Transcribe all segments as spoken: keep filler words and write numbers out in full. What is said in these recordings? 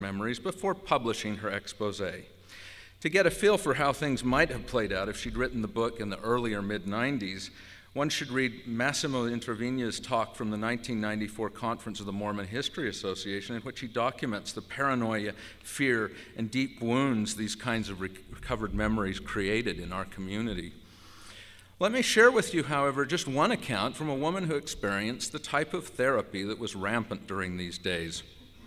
memories before publishing her expose. To get a feel for how things might have played out if she'd written the book in the earlier mid nineties, one should read Massimo Intravigna's talk from the nineteen ninety-four Conference of the Mormon History Association, in which he documents the paranoia, fear, and deep wounds these kinds of recovered memories created in our community. Let me share with you, however, just one account from a woman who experienced the type of therapy that was rampant during these days.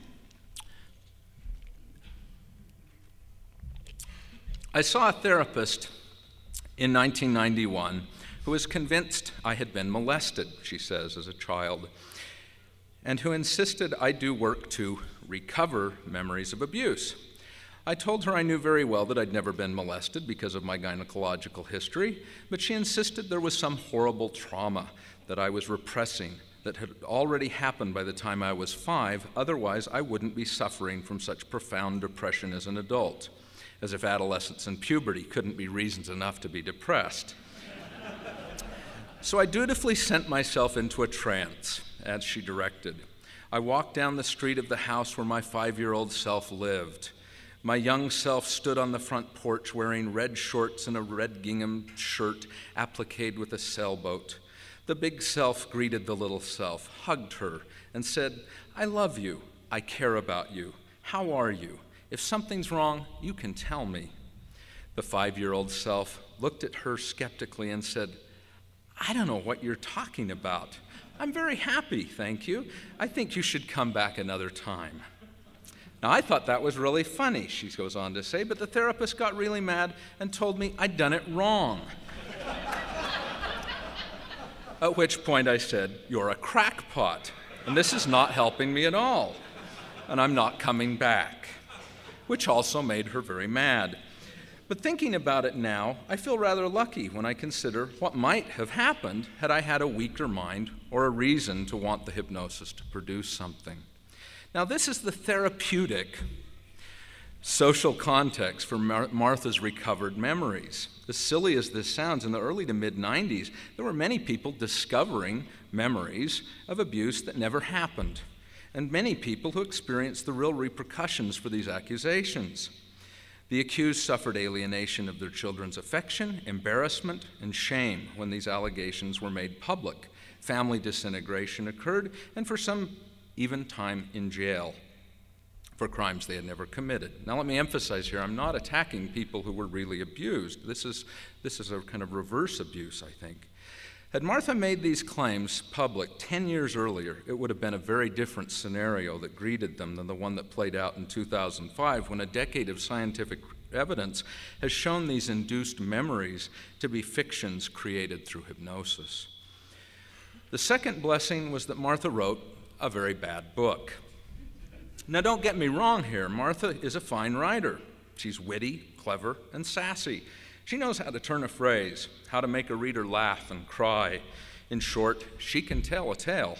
I saw a therapist in nineteen ninety-one who was convinced I had been molested, she says, as a child, and who insisted I do work to recover memories of abuse. I told her I knew very well that I'd never been molested because of my gynecological history, but she insisted there was some horrible trauma that I was repressing that had already happened by the time I was five, otherwise I wouldn't be suffering from such profound depression as an adult. As if adolescence and puberty couldn't be reasons enough to be depressed. So I dutifully sent myself into a trance, as she directed. I walked down the street of the house where my five-year-old self lived. My young self stood on the front porch wearing red shorts and a red gingham shirt appliqued with a sailboat. The big self greeted the little self, hugged her, and said, "I love you. I care about you. How are you? If something's wrong, you can tell me." The five-year-old self looked at her skeptically and said, "I don't know what you're talking about. I'm very happy, thank you. I think you should come back another time." Now, I thought that was really funny, she goes on to say, but the therapist got really mad and told me I'd done it wrong. At which point I said, "You're a crackpot, and this is not helping me at all, and I'm not coming back," which also made her very mad. But thinking about it now, I feel rather lucky when I consider what might have happened had I had a weaker mind or a reason to want the hypnosis to produce something. Now, this is the therapeutic social context for Mar- Martha's recovered memories. As silly as this sounds, in the early to mid nineties, there were many people discovering memories of abuse that never happened, and many people who experienced the real repercussions for these accusations. The accused suffered alienation of their children's affection, embarrassment, and shame when these allegations were made public. Family disintegration occurred, and for some, even time in jail for crimes they had never committed. Now, let me emphasize here, I'm not attacking people who were really abused. This is, this is a kind of reverse abuse, I think. Had Martha made these claims public ten years earlier, it would have been a very different scenario that greeted them than the one that played out in two thousand five, when a decade of scientific evidence has shown these induced memories to be fictions created through hypnosis. The second blessing was that Martha wrote a very bad book. Now, don't get me wrong here. Martha is a fine writer. She's witty, clever, and sassy. She knows how to turn a phrase, how to make a reader laugh and cry. In short, she can tell a tale.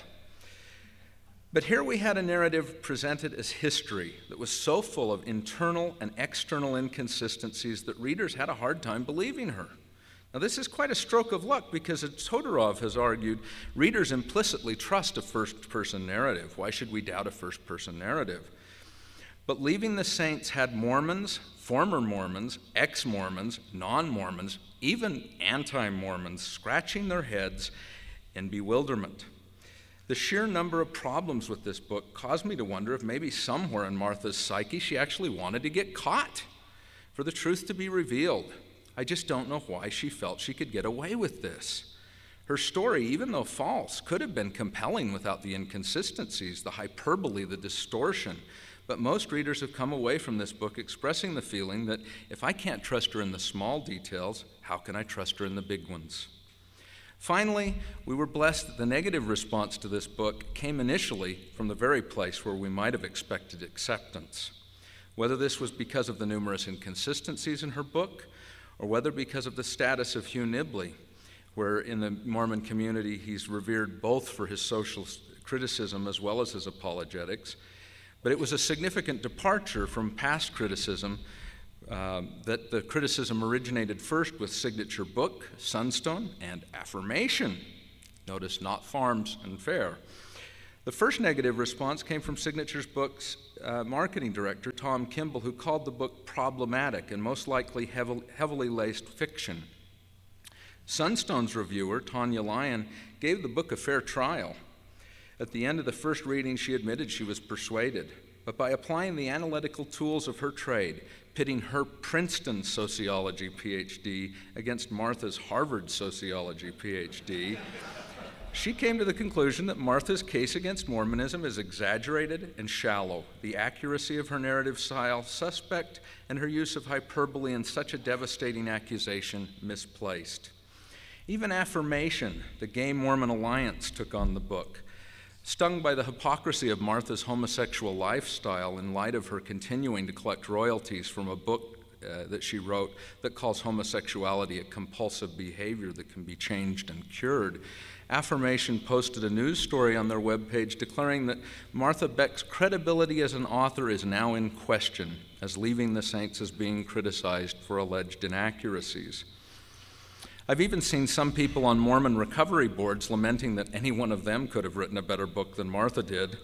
But here we had a narrative presented as history that was so full of internal and external inconsistencies that readers had a hard time believing her. Now, this is quite a stroke of luck because, as Todorov has argued, readers implicitly trust a first-person narrative. Why should we doubt a first-person narrative? But Leaving the Saints had Mormons, former Mormons, ex-Mormons, non-Mormons, even anti-Mormons scratching their heads in bewilderment. The sheer number of problems with this book caused me to wonder if maybe somewhere in Martha's psyche she actually wanted to get caught, for the truth to be revealed. I just don't know why she felt she could get away with this. Her story, even though false, could have been compelling without the inconsistencies, the hyperbole, the distortion. But most readers have come away from this book expressing the feeling that if I can't trust her in the small details, how can I trust her in the big ones? Finally, we were blessed that the negative response to this book came initially from the very place where we might have expected acceptance. Whether this was because of the numerous inconsistencies in her book, or whether because of the status of Hugh Nibley, where in the Mormon community he's revered both for his social criticism as well as his apologetics. But it was a significant departure from past criticism, uh, that the criticism originated first with Signature Book, Sunstone, and Affirmation. Notice not Farms and Fare. The first negative response came from Signature's book's uh, marketing director, Tom Kimball, who called the book problematic and most likely heavily, heavily laced fiction. Sunstone's reviewer, Tanya Lyon, gave the book a fair trial. At the end of the first reading, she admitted she was persuaded, but by applying the analytical tools of her trade, pitting her Princeton sociology P H D against Martha's Harvard sociology P H D, she came to the conclusion that Martha's case against Mormonism is exaggerated and shallow, the accuracy of her narrative style suspect, and her use of hyperbole in such a devastating accusation misplaced. Even Affirmation, the Gay Mormon Alliance, took on the book. Stung by the hypocrisy of Martha's homosexual lifestyle in light of her continuing to collect royalties from a book uh, that she wrote that calls homosexuality a compulsive behavior that can be changed and cured, Affirmation posted a news story on their webpage declaring that Martha Beck's credibility as an author is now in question, as Leaving the Saints is being criticized for alleged inaccuracies. I've even seen some people on Mormon recovery boards lamenting that any one of them could have written a better book than Martha did.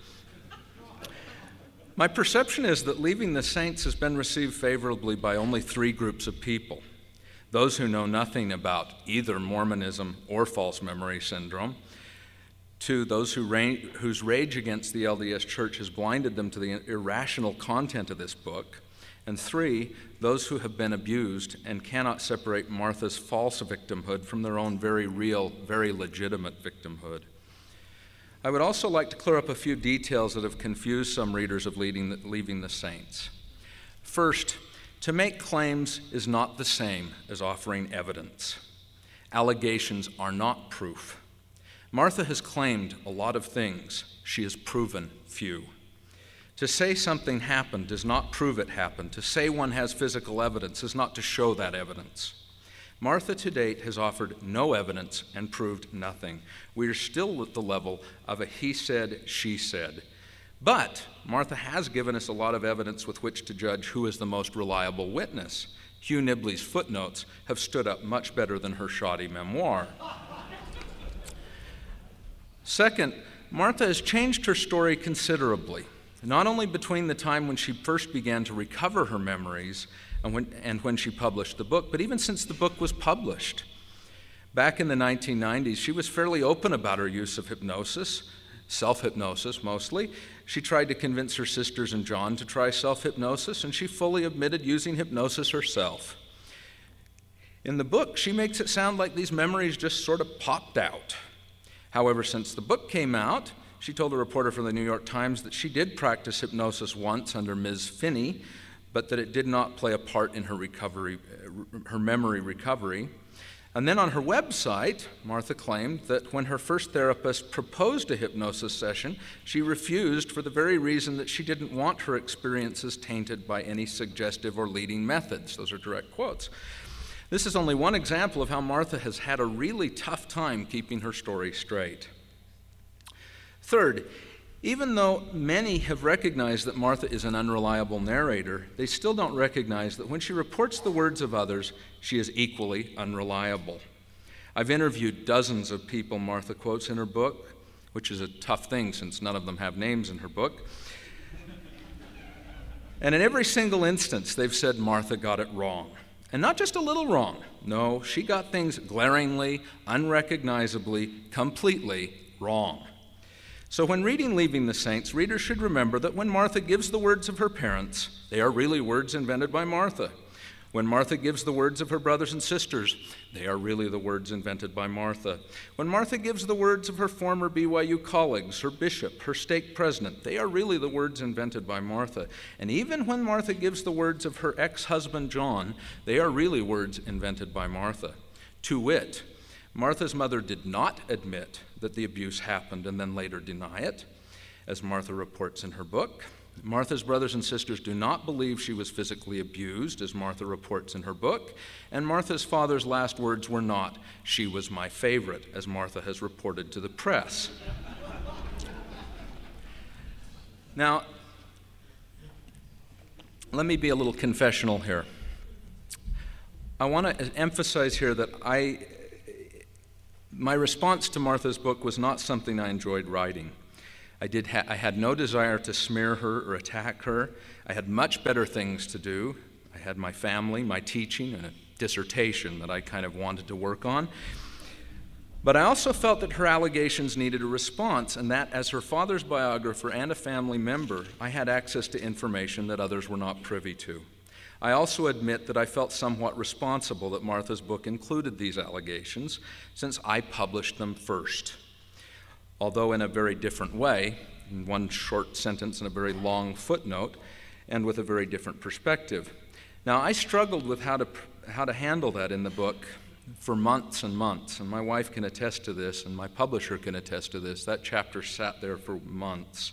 My perception is that Leaving the Saints has been received favorably by only three groups of people: those who know nothing about either Mormonism or false memory syndrome, two, those who ra- whose rage against the L D S Church has blinded them to the irrational content of this book, and three, those who have been abused and cannot separate Martha's false victimhood from their own very real, very legitimate victimhood. I would also like to clear up a few details that have confused some readers of Leaving the, Leaving the Saints. First, to make claims is not the same as offering evidence. Allegations are not proof. Martha has claimed a lot of things. She has proven few. To say something happened does not prove it happened. To say one has physical evidence is not to show that evidence. Martha to date has offered no evidence and proved nothing. We are still at the level of a he said, she said. But Martha has given us a lot of evidence with which to judge who is the most reliable witness. Hugh Nibley's footnotes have stood up much better than her shoddy memoir. Second, Martha has changed her story considerably, not only between the time when she first began to recover her memories and when, and when she published the book, but even since the book was published. Back in the nineteen nineties, she was fairly open about her use of hypnosis, self-hypnosis mostly. She tried to convince her sisters and John to try self-hypnosis, and she fully admitted using hypnosis herself. In the book, she makes it sound like these memories just sort of popped out. However, since the book came out, she told a reporter from the New York Times that she did practice hypnosis once under Miz Finney, but that it did not play a part in her recovery, her memory recovery. And then on her website, Martha claimed that when her first therapist proposed a hypnosis session, she refused for the very reason that she didn't want her experiences tainted by any suggestive or leading methods. Those are direct quotes. This is only one example of how Martha has had a really tough time keeping her story straight. Third, even though many have recognized that Martha is an unreliable narrator, they still don't recognize that when she reports the words of others, she is equally unreliable. I've interviewed dozens of people Martha quotes in her book, which is a tough thing since none of them have names in her book. And in every single instance, they've said Martha got it wrong. And not just a little wrong. No, she got things glaringly, unrecognizably, completely wrong. So when reading Leaving the Saints, readers should remember that when Martha gives the words of her parents, they are really words invented by Martha. When Martha gives the words of her brothers and sisters, they are really the words invented by Martha. When Martha gives the words of her former B Y U colleagues, her bishop, her stake president, they are really the words invented by Martha. And even when Martha gives the words of her ex-husband John, they are really words invented by Martha. To wit, Martha's mother did not admit that the abuse happened and then later deny it, as Martha reports in her book. Martha's brothers and sisters do not believe she was physically abused, as Martha reports in her book. And Martha's father's last words were not, "She was my favorite," as Martha has reported to the press. Now, let me be a little confessional here. I want to emphasize here that I, my response to Martha's book was not something I enjoyed writing. I, did ha- I had no desire to smear her or attack her. I had much better things to do. I had my family, my teaching, and a dissertation that I kind of wanted to work on. But I also felt that her allegations needed a response, and that as her father's biographer and a family member, I had access to information that others were not privy to. I also admit that I felt somewhat responsible that Martha's book included these allegations, since I published them first, although in a very different way, in one short sentence and a very long footnote, and with a very different perspective. Now, I struggled with how to how to handle that in the book for months and months, and my wife can attest to this, and my publisher can attest to this. That chapter sat there for months.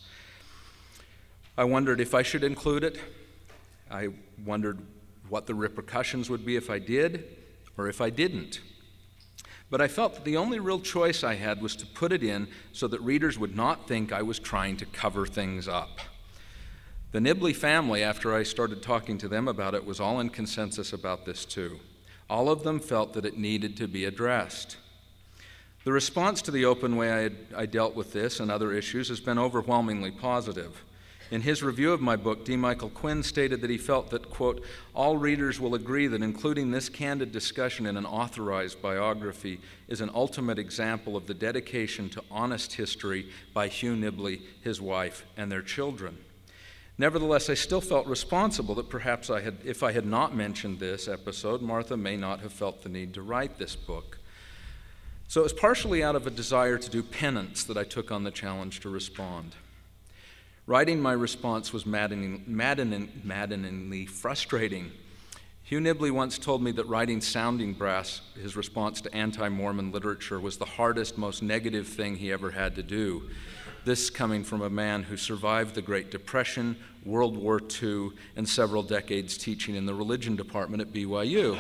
I wondered if I should include it. I wondered what the repercussions would be if I did or if I didn't. But I felt that the only real choice I had was to put it in so that readers would not think I was trying to cover things up. The Nibley family, after I started talking to them about it, was all in consensus about this too. All of them felt that it needed to be addressed. The response to the open way I, had, I dealt with this and other issues has been overwhelmingly positive. In his review of my book, D. Michael Quinn stated that he felt that, quote, all readers will agree that including this candid discussion in an authorized biography is an ultimate example of the dedication to honest history by Hugh Nibley, his wife, and their children. Nevertheless, I still felt responsible that perhaps I had, if I had not mentioned this episode, Martha may not have felt the need to write this book. So it was partially out of a desire to do penance that I took on the challenge to respond. Writing my response was maddening, maddening, maddeningly frustrating. Hugh Nibley once told me that writing Sounding Brass, his response to anti-Mormon literature, was the hardest, most negative thing he ever had to do. This coming from a man who survived the Great Depression, World War Two, and several decades teaching in the religion department at B Y U.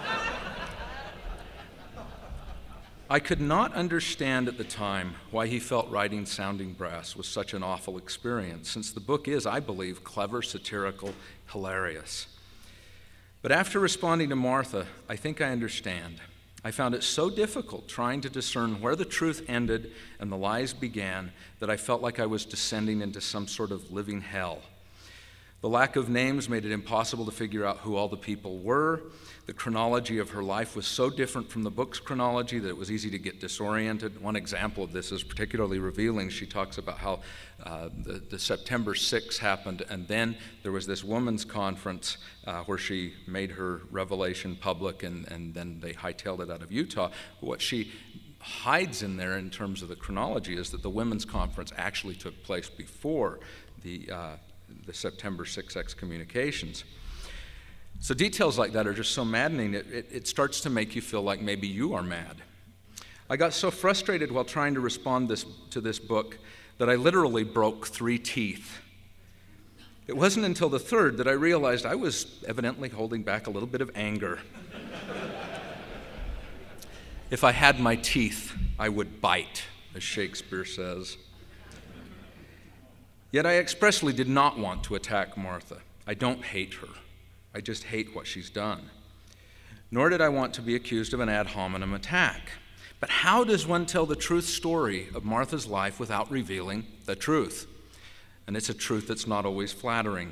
I could not understand at the time why he felt writing Sounding Brass was such an awful experience, since the book is, I believe, clever, satirical, hilarious. But after responding to Martha, I think I understand. I found it so difficult trying to discern where the truth ended and the lies began that I felt like I was descending into some sort of living hell. The lack of names made it impossible to figure out who all the people were. The chronology of her life was so different from the book's chronology that it was easy to get disoriented. One example of this is particularly revealing. She talks about how uh, the, the September sixth happened, and then there was this women's conference uh, where she made her revelation public, and, and then they hightailed it out of Utah. What she hides in there in terms of the chronology is that the women's conference actually took place before the uh, the September sixth excommunications. So details like that are just so maddening, it, it, it starts to make you feel like maybe you are mad. I got so frustrated while trying to respond this, to this book that I literally broke three teeth. It wasn't until the third that I realized I was evidently holding back a little bit of anger. If I had my teeth, I would bite, as Shakespeare says. Yet I expressly did not want to attack Martha. I don't hate her. I just hate what she's done. Nor did I want to be accused of an ad hominem attack. But how does one tell the truth story of Martha's life without revealing the truth? And it's a truth that's not always flattering.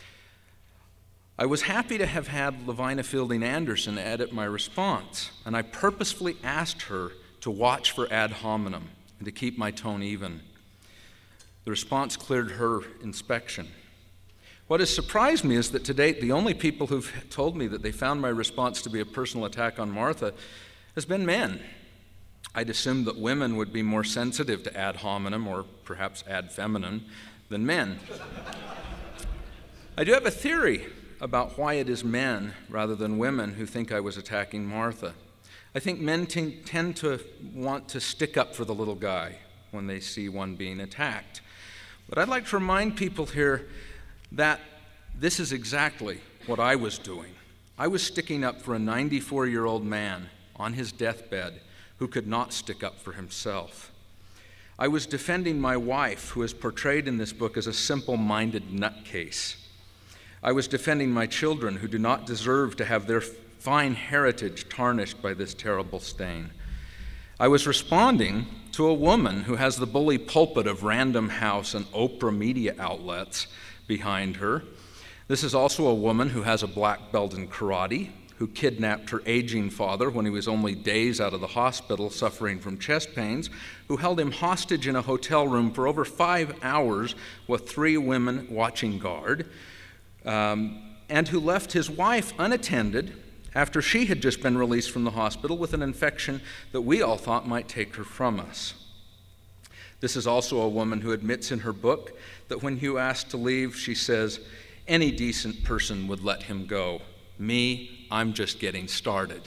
I was happy to have had Lavina Fielding Anderson edit my response, and I purposefully asked her to watch for ad hominem and to keep my tone even. The response cleared her inspection. What has surprised me is that to date, the only people who've told me that they found my response to be a personal attack on Martha has been men. I'd assumed that women would be more sensitive to ad hominem, or perhaps ad feminine, than men. I do have a theory about why it is men rather than women who think I was attacking Martha. I think men t- tend to want to stick up for the little guy when they see one being attacked. But I'd like to remind people here that this is exactly what I was doing. I was sticking up for a ninety-four-year-old man on his deathbed who could not stick up for himself. I was defending my wife, who is portrayed in this book as a simple-minded nutcase. I was defending my children, who do not deserve to have their fine heritage tarnished by this terrible stain. I was responding to a woman who has the bully pulpit of Random House and Oprah media outlets behind her. This is also a woman who has a black belt in karate, who kidnapped her aging father when he was only days out of the hospital suffering from chest pains, who held him hostage in a hotel room for over five hours with three women watching guard, um, and who left his wife unattended after she had just been released from the hospital with an infection that we all thought might take her from us. This is also a woman who admits in her book that when Hugh asked to leave, she says, "Any decent person would let him go. Me, I'm just getting started."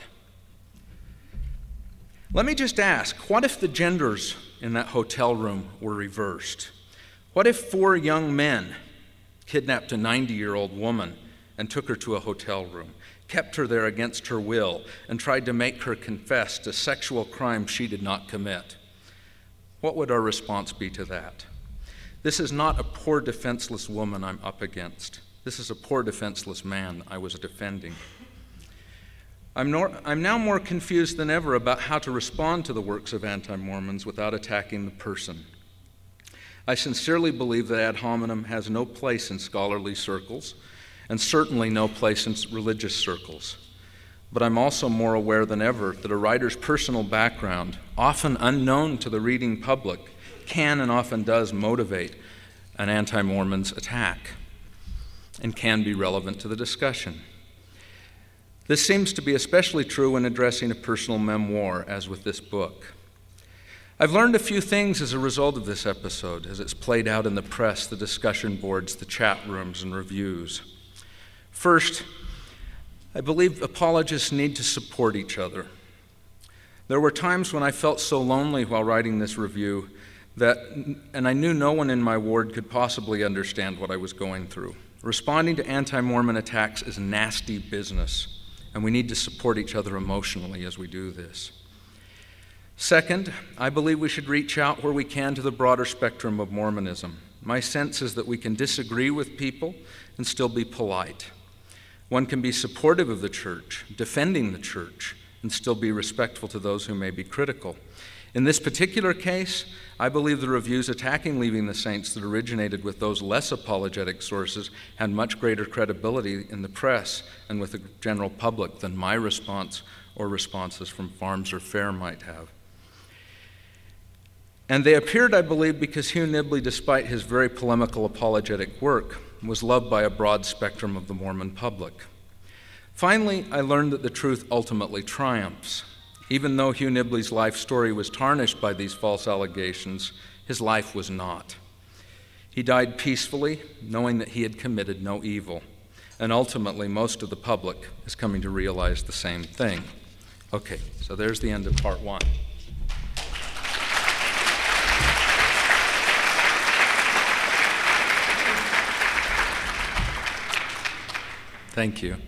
Let me just ask, what if the genders in that hotel room were reversed? What if four young men kidnapped a ninety-year-old woman and took her to a hotel room, kept her there against her will, and tried to make her confess to sexual crimes she did not commit? What would our response be to that? This is not a poor defenseless woman I'm up against. This is a poor defenseless man I was defending. I'm, nor- I'm now more confused than ever about how to respond to the works of anti-Mormons without attacking the person. I sincerely believe that ad hominem has no place in scholarly circles, and certainly no place in religious circles. But I'm also more aware than ever that a writer's personal background, often unknown to the reading public, can and often does motivate an anti-Mormon's attack and can be relevant to the discussion. This seems to be especially true when addressing a personal memoir, as with this book. I've learned a few things as a result of this episode, as it's played out in the press, the discussion boards, the chat rooms, and reviews. First, I believe apologists need to support each other. There were times when I felt so lonely while writing this review that, and I knew no one in my ward could possibly understand what I was going through. Responding to anti-Mormon attacks is nasty business, and we need to support each other emotionally as we do this. Second, I believe we should reach out where we can to the broader spectrum of Mormonism. My sense is that we can disagree with people and still be polite. One can be supportive of the church, defending the church, and still be respectful to those who may be critical. In this particular case, I believe the reviews attacking Leaving the Saints that originated with those less apologetic sources had much greater credibility in the press and with the general public than my response or responses from Farms or Fair might have. And they appeared, I believe, because Hugh Nibley, despite his very polemical apologetic work, was loved by a broad spectrum of the Mormon public. Finally, I learned that the truth ultimately triumphs. Even though Hugh Nibley's life story was tarnished by these false allegations, his life was not. He died peacefully, knowing that he had committed no evil. And ultimately, most of the public is coming to realize the same thing. Okay, so there's the end of part one. Thank you.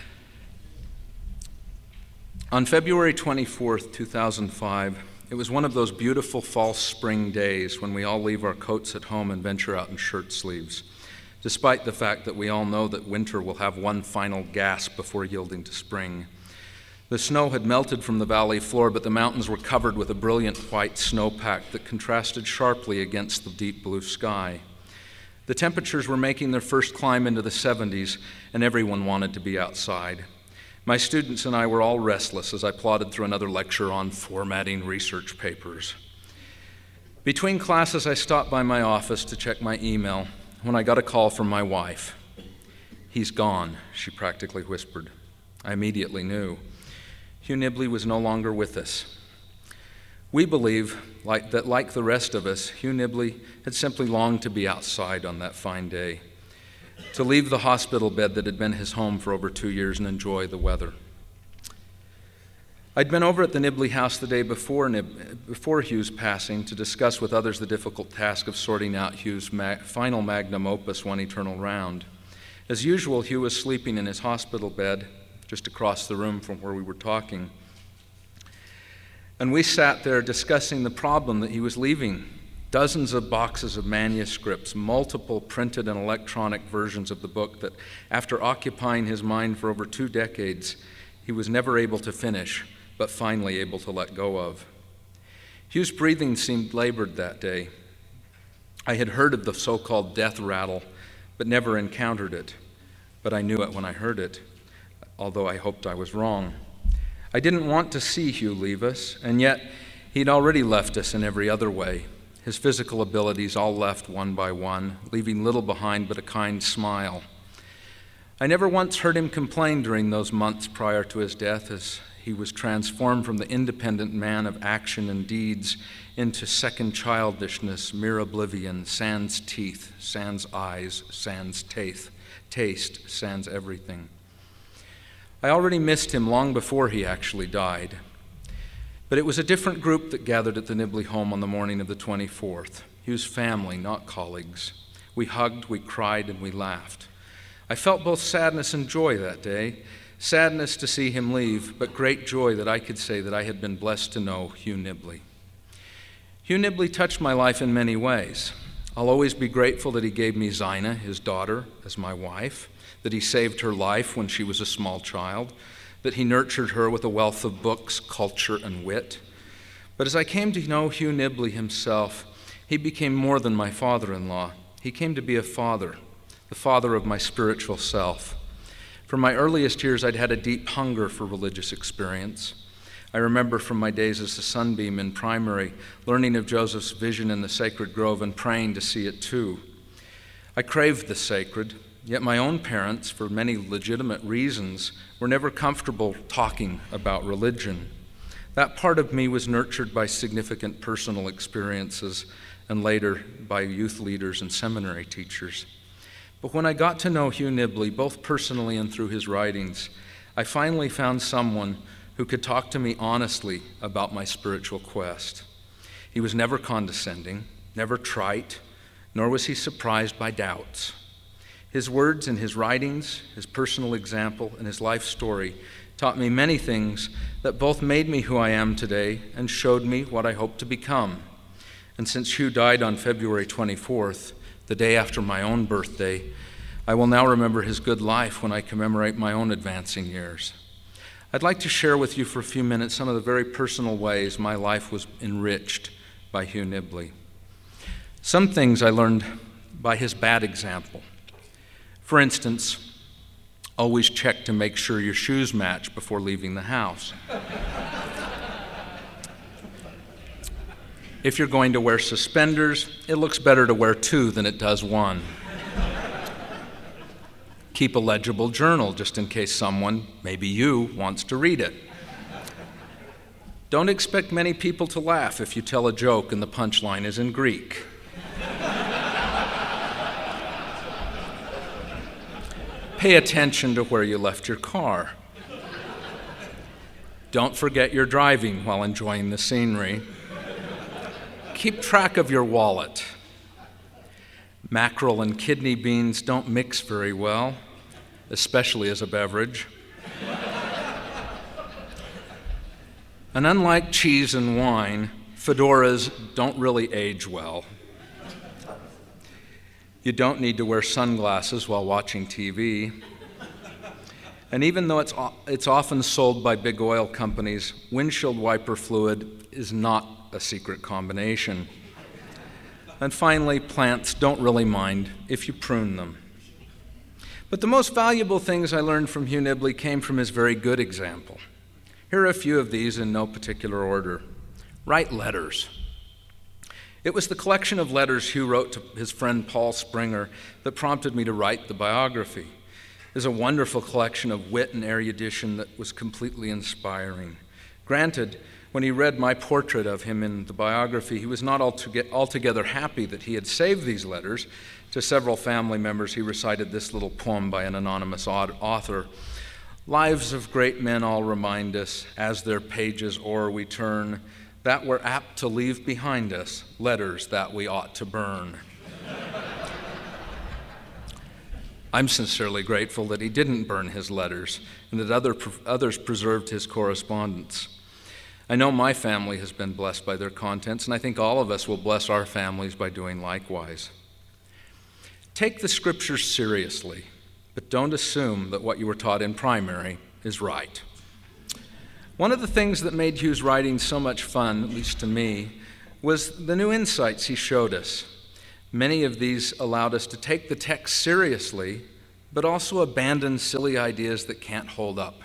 On February twenty-fourth, two thousand five, it was one of those beautiful fall spring days when we all leave our coats at home and venture out in shirt sleeves, despite the fact that we all know that winter will have one final gasp before yielding to spring. The snow had melted from the valley floor, but the mountains were covered with a brilliant white snowpack that contrasted sharply against the deep blue sky. The temperatures were making their first climb into the seventies, and everyone wanted to be outside. My students and I were all restless as I plodded through another lecture on formatting research papers. Between classes, I stopped by my office to check my email when I got a call from my wife. "He's gone," she practically whispered. I immediately knew. Hugh Nibley was no longer with us. We believe like, that, like the rest of us, Hugh Nibley had simply longed to be outside on that fine day, to leave the hospital bed that had been his home for over two years and enjoy the weather. I'd been over at the Nibley house the day before, Nib- before Hugh's passing to discuss with others the difficult task of sorting out Hugh's ma- final magnum opus, One Eternal Round. As usual, Hugh was sleeping in his hospital bed just across the room from where we were talking. And we sat there discussing the problem that he was leaving. Dozens of boxes of manuscripts, multiple printed and electronic versions of the book that, after occupying his mind for over two decades, he was never able to finish, but finally able to let go of. Hugh's breathing seemed labored that day. I had heard of the so-called death rattle, but never encountered it. But I knew it when I heard it, although I hoped I was wrong. I didn't want to see Hugh leave us, and yet he'd already left us in every other way. His physical abilities all left one by one, leaving little behind but a kind smile. I never once heard him complain during those months prior to his death, as he was transformed from the independent man of action and deeds into second childishness, mere oblivion, sans teeth, sans eyes, sans taste, taste, sans everything. I already missed him long before he actually died. But it was a different group that gathered at the Nibley home on the morning of the twenty-fourth. Hugh's family, not colleagues. We hugged, we cried, and we laughed. I felt both sadness and joy that day. Sadness to see him leave, but great joy that I could say that I had been blessed to know Hugh Nibley. Hugh Nibley touched my life in many ways. I'll always be grateful that he gave me Zina, his daughter, as my wife, that he saved her life when she was a small child, that he nurtured her with a wealth of books, culture, and wit. But as I came to know Hugh Nibley himself, he became more than my father-in-law. He came to be a father, the father of my spiritual self. From my earliest years, I'd had a deep hunger for religious experience. I remember from my days as a sunbeam in primary, learning of Joseph's vision in the sacred grove and praying to see it too. I craved the sacred, yet my own parents, for many legitimate reasons, were never comfortable talking about religion. That part of me was nurtured by significant personal experiences and later by youth leaders and seminary teachers. But when I got to know Hugh Nibley, both personally and through his writings, I finally found someone who could talk to me honestly about my spiritual quest. He was never condescending, never trite, nor was he surprised by doubts. His words and his writings, his personal example, and his life story taught me many things that both made me who I am today and showed me what I hope to become. And since Hugh died on February twenty-fourth, the day after my own birthday, I will now remember his good life when I commemorate my own advancing years. I'd like to share with you for a few minutes some of the very personal ways my life was enriched by Hugh Nibley. Some things I learned by his bad example. For instance, always check to make sure your shoes match before leaving the house. If you're going to wear suspenders, it looks better to wear two than it does one. Keep a legible journal just in case someone, maybe you, wants to read it. Don't expect many people to laugh if you tell a joke and the punchline is in Greek. Pay attention to where you left your car. Don't forget you're driving while enjoying the scenery. Keep track of your wallet. Mackerel and kidney beans don't mix very well, especially as a beverage. And unlike cheese and wine, fedoras don't really age well. You don't need to wear sunglasses while watching T V. And even though it's, it's often sold by big oil companies, windshield wiper fluid is not a secret combination. And finally, plants don't really mind if you prune them. But the most valuable things I learned from Hugh Nibley came from his very good example. Here are a few of these in no particular order. Write letters. It was the collection of letters Hugh wrote to his friend Paul Springer that prompted me to write the biography. It is a wonderful collection of wit and erudition that was completely inspiring. Granted, when he read my portrait of him in the biography, he was not altogether happy that he had saved these letters. To several family members, he recited this little poem by an anonymous author. Lives of great men all remind us, as their pages o'er we turn, that we're apt to leave behind us letters that we ought to burn. I'm sincerely grateful that he didn't burn his letters and that other, others preserved his correspondence. I know my family has been blessed by their contents, and I think all of us will bless our families by doing likewise. Take the scriptures seriously, but don't assume that what you were taught in primary is right. One of the things that made Hugh's writing so much fun, at least to me, was the new insights he showed us. Many of these allowed us to take the text seriously, but also abandon silly ideas that can't hold up.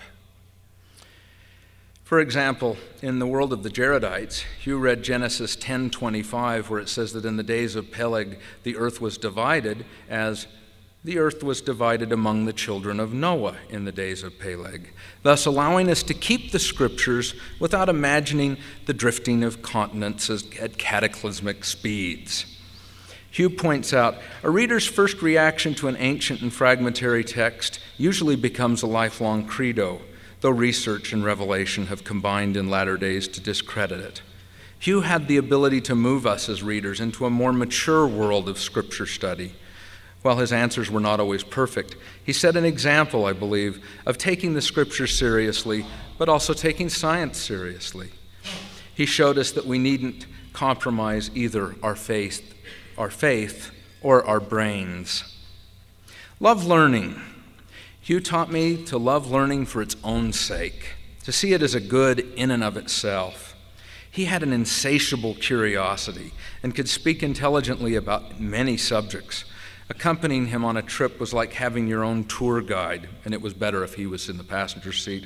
For example, in the world of the Jaredites, Hugh read Genesis ten twenty-five, where it says that in the days of Peleg, the earth was divided as the earth was divided among the children of Noah in the days of Peleg, thus allowing us to keep the scriptures without imagining the drifting of continents at cataclysmic speeds. Hugh points out, a reader's first reaction to an ancient and fragmentary text usually becomes a lifelong credo, though research and revelation have combined in latter days to discredit it. Hugh had the ability to move us as readers into a more mature world of scripture study. While his answers were not always perfect, he set an example, I believe, of taking the scriptures seriously, but also taking science seriously. He showed us that we needn't compromise either our faith, our faith or our brains. Love learning. Hugh taught me to love learning for its own sake, to see it as a good in and of itself. He had an insatiable curiosity and could speak intelligently about many subjects. Accompanying him on a trip was like having your own tour guide, and it was better if he was in the passenger seat.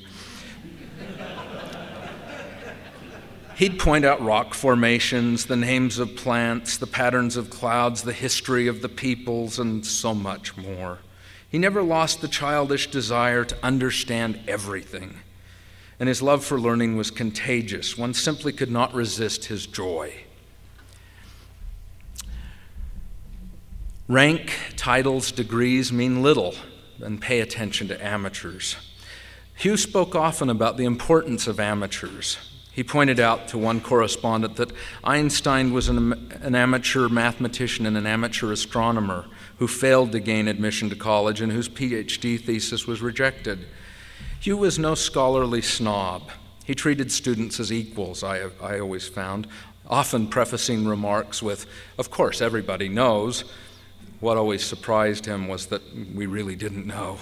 He'd point out rock formations, the names of plants, the patterns of clouds, the history of the peoples, and so much more. He never lost the childish desire to understand everything, and his love for learning was contagious. One simply could not resist his joy. Rank, titles, degrees mean little, and pay attention to amateurs. Hugh spoke often about the importance of amateurs. He pointed out to one correspondent that Einstein was an, an amateur mathematician and an amateur astronomer who failed to gain admission to college and whose P H D thesis was rejected. Hugh was no scholarly snob. He treated students as equals, I, I always found, often prefacing remarks with, "Of course, everybody knows." What always surprised him was that we really didn't know.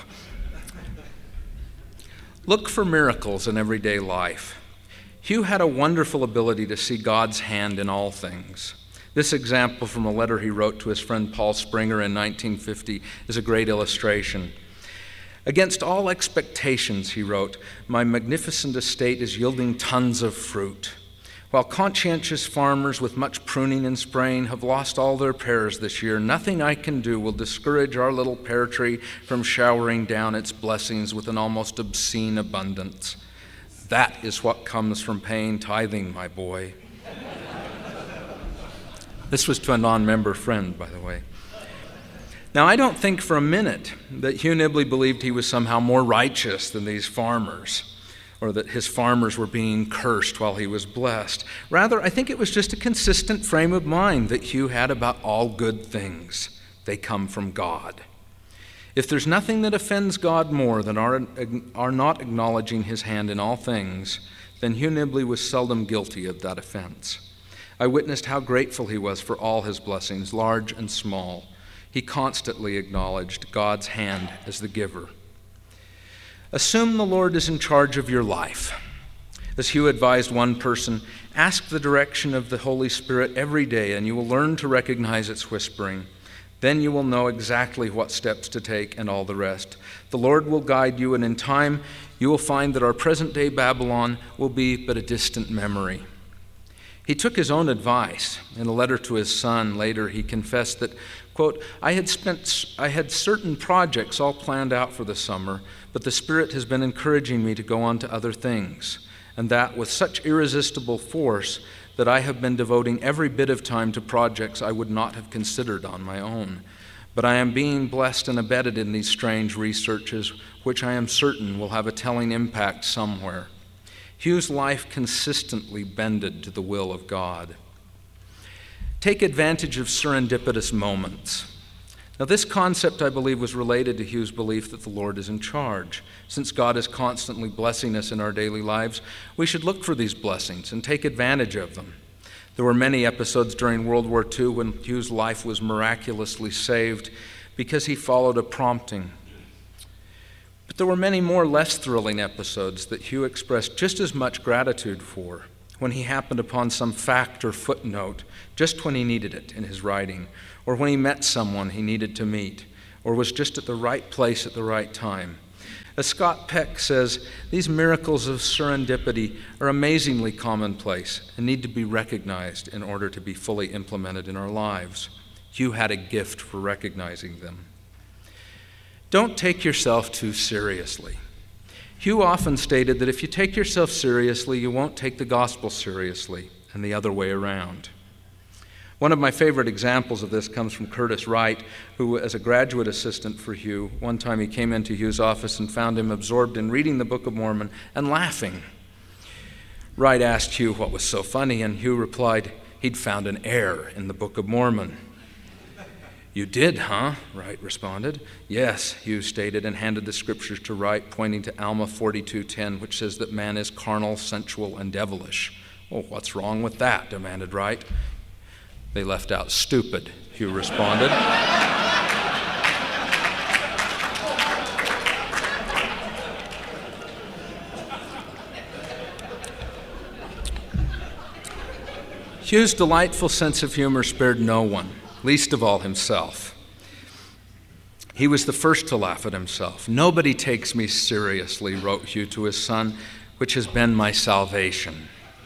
Look for miracles in everyday life. Hugh had a wonderful ability to see God's hand in all things. This example from a letter he wrote to his friend Paul Springer in nineteen fifty is a great illustration. "Against all expectations," he wrote, "my magnificent estate is yielding tons of fruit. While conscientious farmers with much pruning and spraying have lost all their pears this year, nothing I can do will discourage our little pear tree from showering down its blessings with an almost obscene abundance. That is what comes from paying tithing, my boy." This was to a non-member friend, by the way. Now, I don't think for a minute that Hugh Nibley believed he was somehow more righteous than these farmers, or that his farmers were being cursed while he was blessed. Rather, I think it was just a consistent frame of mind that Hugh had about all good things. They come from God. If there's nothing that offends God more than our, our not acknowledging his hand in all things, then Hugh Nibley was seldom guilty of that offense. I witnessed how grateful he was for all his blessings, large and small. He constantly acknowledged God's hand as the giver. Assume the Lord is in charge of your life. As Hugh advised one person, ask the direction of the Holy Spirit every day, and you will learn to recognize its whispering. Then you will know exactly what steps to take and all the rest. The Lord will guide you, and in time you will find that our present-day Babylon will be but a distant memory. He took his own advice. In a letter to his son later, he confessed that, quote, I had spent, I had certain projects all planned out for the summer, but the Spirit has been encouraging me to go on to other things, and that with such irresistible force that I have been devoting every bit of time to projects I would not have considered on my own. But I am being blessed and abetted in these strange researches, which I am certain will have a telling impact somewhere. Hugh's life consistently bended to the will of God. Take advantage of serendipitous moments. Now, this concept, I believe, was related to Hugh's belief that the Lord is in charge. Since God is constantly blessing us in our daily lives, we should look for these blessings and take advantage of them. There were many episodes during World War Two when Hugh's life was miraculously saved because he followed a prompting. But there were many more less thrilling episodes that Hugh expressed just as much gratitude for. when he happened upon some fact or footnote, just when he needed it in his writing, or when he met someone he needed to meet, or was just at the right place at the right time. As Scott Peck says, these miracles of serendipity are amazingly commonplace and need to be recognized in order to be fully implemented in our lives. Hugh had a gift for recognizing them. Don't take yourself too seriously. Hugh often stated that if you take yourself seriously, you won't take the gospel seriously, and the other way around. One of my favorite examples of this comes from Curtis Wright, who, as a graduate assistant for Hugh, one time he came into Hugh's office and found him absorbed in reading the Book of Mormon and laughing. Wright asked Hugh what was so funny, and Hugh replied he'd found an error in the Book of Mormon. "You did, huh?" Wright responded. "Yes," Hugh stated, and handed the scriptures to Wright, pointing to Alma forty-two ten, which says that man is carnal, sensual, and devilish. "Well, what's wrong with that?" demanded Wright. "They left out stupid," Hugh responded. Hugh's delightful sense of humor spared no one, least of all himself. He was the first to laugh at himself. "Nobody takes me seriously," wrote Hugh to his son, "which has been my salvation."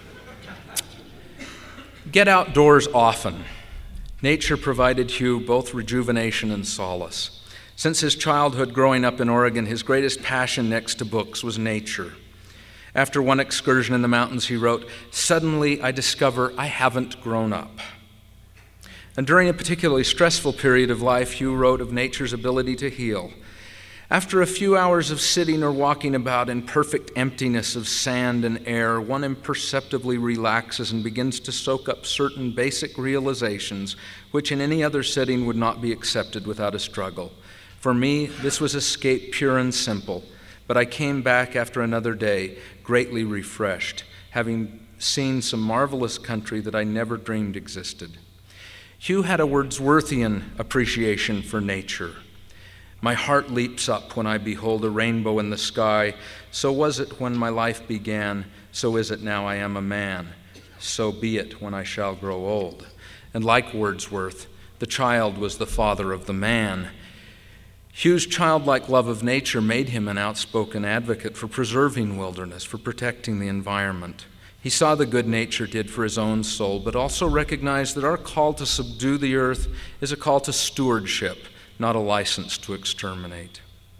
Get outdoors often. Nature provided Hugh both rejuvenation and solace. Since his childhood growing up in Oregon, his greatest passion next to books was nature. After one excursion in the mountains, he wrote, "Suddenly I discover I haven't grown up." And during a particularly stressful period of life, Hugh wrote of nature's ability to heal. "After a few hours of sitting or walking about in perfect emptiness of sand and air, one imperceptibly relaxes and begins to soak up certain basic realizations which in any other setting would not be accepted without a struggle. For me, this was escape pure and simple, but I came back after another day, greatly refreshed, having seen some marvelous country that I never dreamed existed." Hugh had a Wordsworthian appreciation for nature. "My heart leaps up when I behold a rainbow in the sky. So was it when my life began, so is it now I am a man. So be it when I shall grow old." And like Wordsworth, the child was the father of the man. Hugh's childlike love of nature made him an outspoken advocate for preserving wilderness, for protecting the environment. He saw the good nature did for his own soul, but also recognized that our call to subdue the earth is a call to stewardship, not a license to exterminate.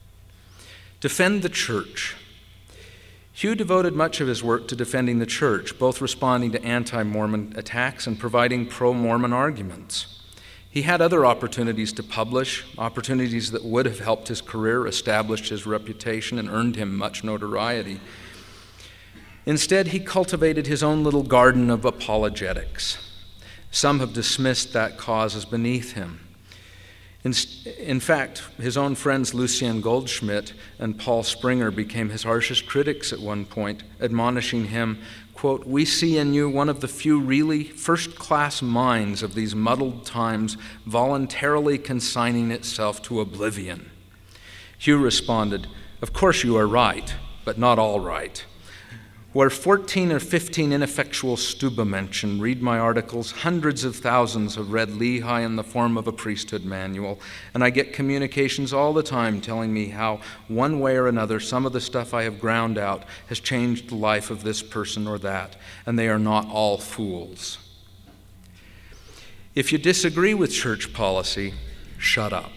Defend the church. Hugh devoted much of his work to defending the church, both responding to anti-Mormon attacks and providing pro-Mormon arguments. He had other opportunities to publish, opportunities that would have helped his career, established his reputation, and earned him much notoriety. Instead, he cultivated his own little garden of apologetics. Some have dismissed that cause as beneath him. In, in fact, his own friends Lucien Goldschmidt and Paul Springer became his harshest critics at one point, admonishing him, quote, "We see in you one of the few really first-class minds of these muddled times voluntarily consigning itself to oblivion." Hugh responded, "Of course you are right, but not all right. Where fourteen or fifteen ineffectual stuba mention, read my articles. Hundreds of thousands have read Lehi in the form of a priesthood manual, and I get communications all the time telling me how, one way or another, some of the stuff I have ground out has changed the life of this person or that, and they are not all fools. If you disagree with church policy, shut up."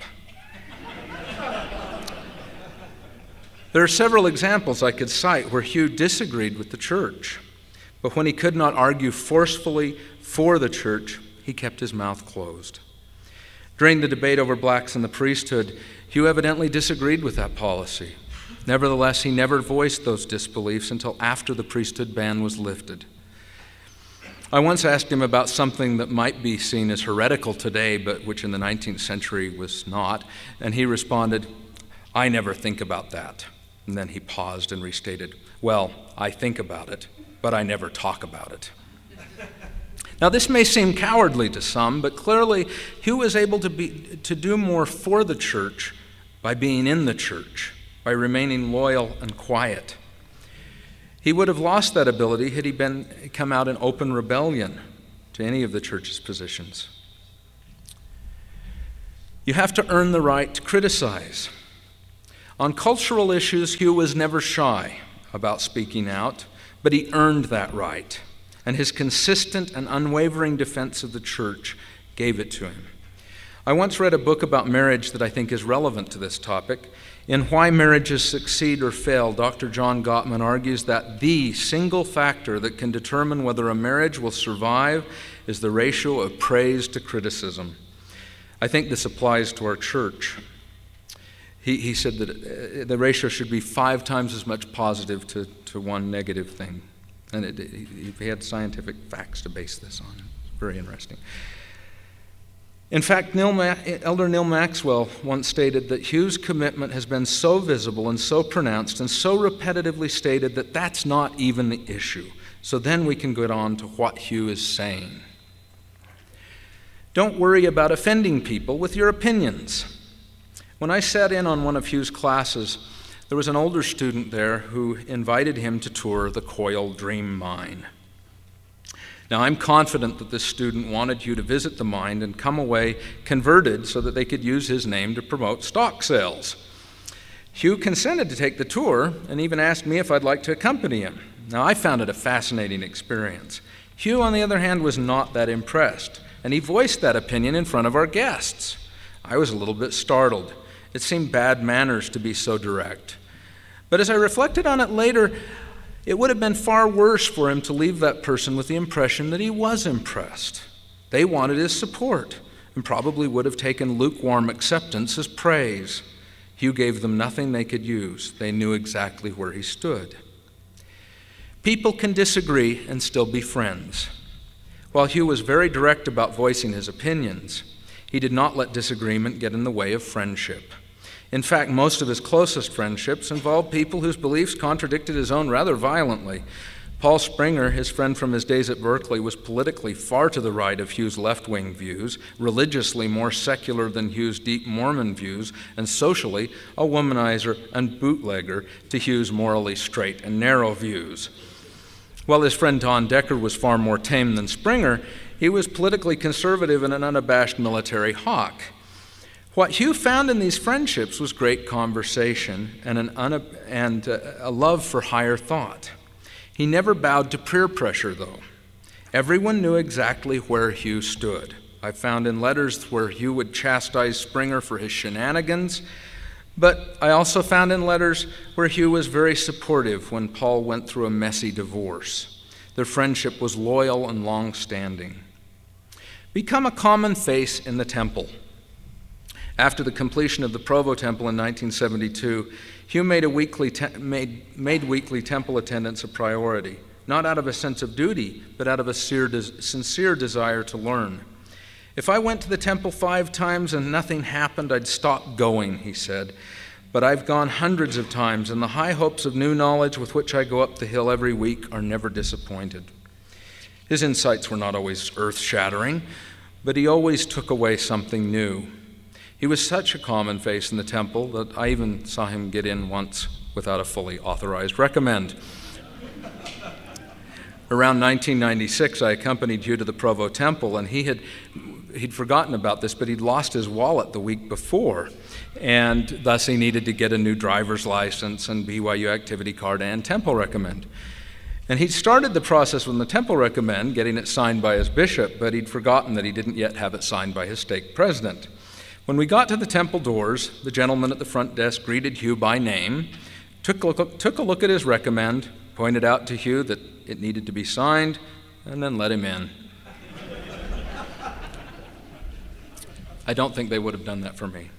There are several examples I could cite where Hugh disagreed with the church, but when he could not argue forcefully for the church, he kept his mouth closed. During the debate over blacks in the priesthood, Hugh evidently disagreed with that policy. Nevertheless, he never voiced those disbeliefs until after the priesthood ban was lifted. I once asked him about something that might be seen as heretical today, but which in the nineteenth century was not, and he responded, "I never think about that." And then he paused and restated, "Well, I think about it, but I never talk about it." Now, this may seem cowardly to some, but clearly Hugh was able to be to do more for the church by being in the church, by remaining loyal and quiet. He would have lost that ability had he been come out in open rebellion to any of the church's positions. You have to earn the right to criticize. On cultural issues, Hugh was never shy about speaking out, but he earned that right, and his consistent and unwavering defense of the church gave it to him. I once read a book about marriage that I think is relevant to this topic. In Why Marriages Succeed or Fail, Doctor John Gottman argues that the single factor that can determine whether a marriage will survive is the ratio of praise to criticism. I think this applies to our church. He, he said that the ratio should be five times as much positive to, to one negative thing. And it, it, he had scientific facts to base this on. Very interesting. In fact, Neil Ma- Elder Neil Maxwell once stated that Hugh's commitment has been so visible and so pronounced and so repetitively stated that that's not even the issue. So then we can get on to what Hugh is saying. Don't worry about offending people with your opinions. When I sat in on one of Hugh's classes, there was an older student there who invited him to tour the Coyle Dream Mine. Now, I'm confident that this student wanted Hugh to visit the mine and come away converted so that they could use his name to promote stock sales. Hugh consented to take the tour and even asked me if I'd like to accompany him. Now, I found it a fascinating experience. Hugh, on the other hand, was not that impressed, and he voiced that opinion in front of our guests. I was a little bit startled. It seemed bad manners to be so direct. But as I reflected on it later, it would have been far worse for him to leave that person with the impression that he was impressed. They wanted his support and probably would have taken lukewarm acceptance as praise. Hugh gave them nothing they could use. They knew exactly where he stood. People can disagree and still be friends. While Hugh was very direct about voicing his opinions, he did not let disagreement get in the way of friendship. In fact, most of his closest friendships involved people whose beliefs contradicted his own rather violently. Paul Springer, his friend from his days at Berkeley, was politically far to the right of Hugh's left-wing views, religiously more secular than Hugh's deep Mormon views, and socially a womanizer and bootlegger to Hugh's morally straight and narrow views. While his friend Don Decker was far more tame than Springer, he was politically conservative and an unabashed military hawk. What Hugh found in these friendships was great conversation and, an una- and uh, a love for higher thought. He never bowed to peer pressure, though. Everyone knew exactly where Hugh stood. I found in letters where Hugh would chastise Springer for his shenanigans, but I also found in letters where Hugh was very supportive when Paul went through a messy divorce. Their friendship was loyal and long-standing. Become a common face in the temple. After the completion of the Provo Temple in nineteen seventy-two, Hugh made, a weekly te- made, made weekly temple attendance a priority, not out of a sense of duty, but out of a sincere desire to learn. If I went to the temple five times and nothing happened, I'd stop going, he said. But I've gone hundreds of times, and the high hopes of new knowledge with which I go up the hill every week are never disappointed. His insights were not always earth-shattering, but he always took away something new. He was such a common face in the temple that I even saw him get in once without a fully authorized recommend. Around nineteen ninety-six, I accompanied Hugh to the Provo Temple, and he had he'd forgotten about this, but he'd lost his wallet the week before, and thus he needed to get a new driver's license and B Y U activity card and temple recommend. And he'd started the process with the temple recommend, getting it signed by his bishop, but he'd forgotten that he didn't yet have it signed by his stake president. When we got to the temple doors, the gentleman at the front desk greeted Hugh by name, took a look, took a look at his recommend, pointed out to Hugh that it needed to be signed, and then let him in. I don't think they would have done that for me.